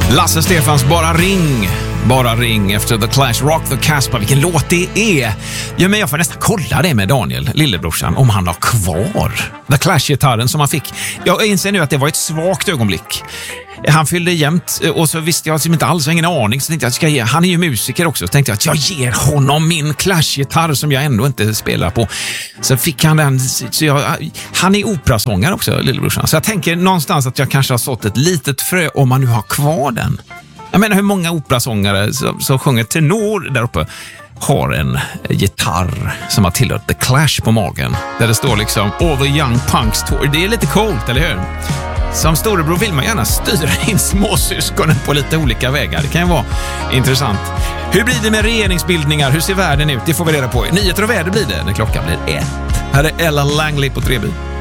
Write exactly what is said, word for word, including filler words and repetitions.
Lasse Stefans Bara ring. Bara ring efter The Clash, Rock the Casbah. Vilken låt det är. Ja, men jag får nästan kolla det med Daniel, lillebrorsan, om han har kvar The Clash-gitarren som han fick. Jag inser nu att det var ett svagt ögonblick. Han fyllde jämt och så visste jag inte alls, jag har ingen aning. Så tänkte jag att ska ge, han är ju musiker också. Så tänkte jag att jag ger honom min Clash-gitarr som jag ändå inte spelar på. Så fick han den. Så jag, han är operasångare också, lillebrorsan. Så jag tänker någonstans att jag kanske har sått ett litet frö om man nu har kvar den. Jag menar hur många operasångare som, som sjunger tenor där uppe har en gitarr som har tillhört The Clash på magen. Där det står liksom All the Young Punks Tour. Det är lite coolt, eller hur? Som storebror vill man gärna styra in småsyskonen på lite olika vägar. Det kan ju vara intressant. Hur blir det med regeringsbildningar? Hur ser världen ut? Det får vi reda på. Nyheter och väder blir det när klockan blir ett. Här är Ella Langley på tre B.